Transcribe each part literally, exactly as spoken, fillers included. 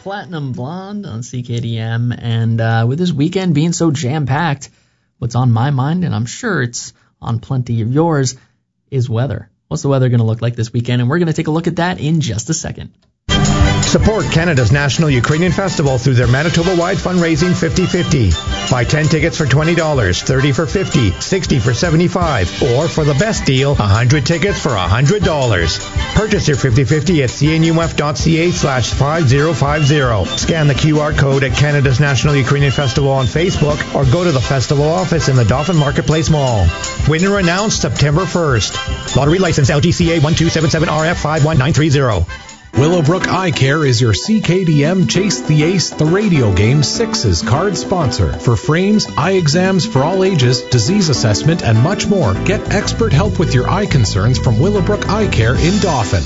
Platinum Blonde on C K D M, and uh, with this weekend being so jam-packed, what's on my mind, and I'm sure it's on plenty of yours, is weather. What's the weather going to look like this weekend? And we're going to take a look at that in just a second. Support Canada's National Ukrainian Festival through their Manitoba-wide fundraising fifty fifty. Buy ten tickets for twenty dollars, thirty for fifty dollars, sixty for seventy-five dollars, or for the best deal, one hundred tickets for one hundred dollars. Purchase your fifty fifty at cnuf.ca slash 5050. Scan the Q R code at Canada's National Ukrainian Festival on Facebook or go to the festival office in the Dauphin Marketplace Mall. Winner announced September first. Lottery license L G C A one two seven seven R F five one nine three zero. Willowbrook Eye Care is your C K D M Chase the Ace, the radio game sixes card sponsor. For frames, eye exams for all ages, disease assessment, and much more, get expert help with your eye concerns from Willowbrook Eye Care in Dauphin.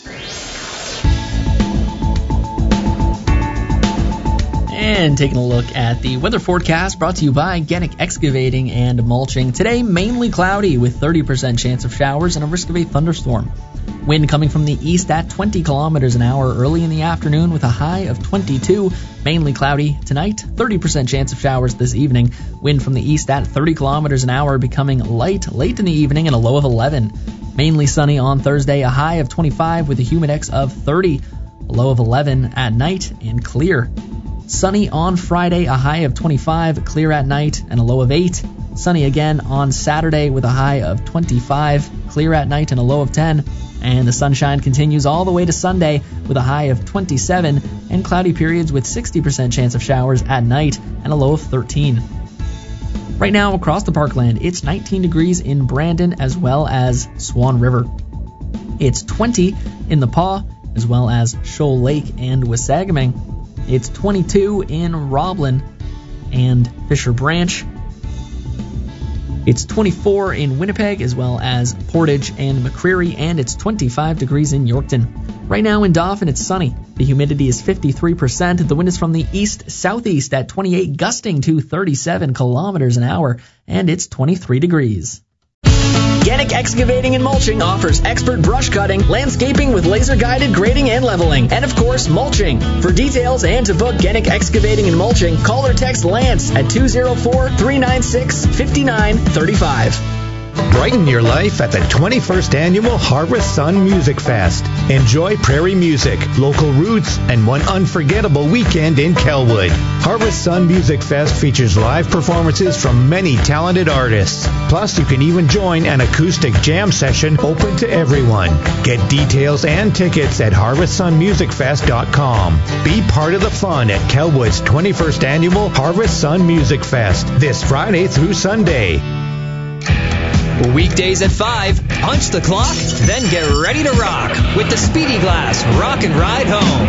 And taking a look at the weather forecast brought to you by Genic Excavating and Mulching. Today, mainly cloudy with thirty percent chance of showers and a risk of a thunderstorm. Wind coming from the east at twenty kilometers an hour early in the afternoon with a high of twenty-two. Mainly cloudy tonight, thirty percent chance of showers this evening. Wind from the east at thirty kilometers an hour becoming light late in the evening and a low of eleven. Mainly sunny on Thursday, a high of twenty-five with a humidex of thirty. A low of eleven at night and clear. Sunny on Friday, a high of twenty-five, clear at night, and a low of eight. Sunny again on Saturday with a high of twenty-five, clear at night, and a low of ten. And the sunshine continues all the way to Sunday with a high of twenty-seven and cloudy periods with sixty percent chance of showers at night and a low of thirteen. Right now across the parkland, it's nineteen degrees in Brandon as well as Swan River. It's twenty in the Paw as well as Shoal Lake and Wasagaming. It's twenty-two in Roblin and Fisher Branch. It's twenty-four in Winnipeg as well as Portage and McCreary, and it's twenty-five degrees in Yorkton. Right now in Dauphin, it's sunny. The humidity is fifty-three percent. The wind is from the east-southeast at twenty-eight, gusting to thirty-seven kilometers an hour, and it's twenty-three degrees. Genic Excavating and Mulching offers expert brush cutting, landscaping with laser-guided grading and leveling, and of course, mulching. For details and to book Genic Excavating and Mulching, call or text Lance at two oh four, three nine six, five nine three five. Brighten your life at the twenty-first Annual Harvest Sun Music Fest. Enjoy prairie music, local roots, and one unforgettable weekend in Kelwood. Harvest Sun Music Fest features live performances from many talented artists. Plus, you can even join an acoustic jam session open to everyone. Get details and tickets at harvest sun music fest dot com. Be part of the fun at Kelwood's twenty-first Annual Harvest Sun Music Fest this Friday through Sunday. Weekdays at five, punch the clock, then get ready to rock with the Speedy Glass Rock and Ride Home.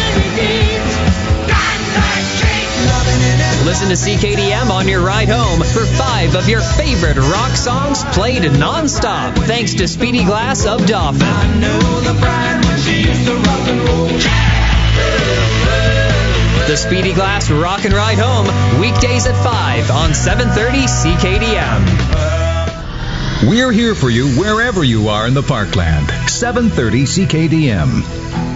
Listen to C K D M on your ride home for five of your favorite rock songs played non-stop, thanks to Speedy Glass of Dauphin. I know the bride when she used to rock and roll. The Speedy Glass Rock and Ride Home, weekdays at five on seven thirty C K D M. We're here for you wherever you are in the Parkland. seven thirty C K D M.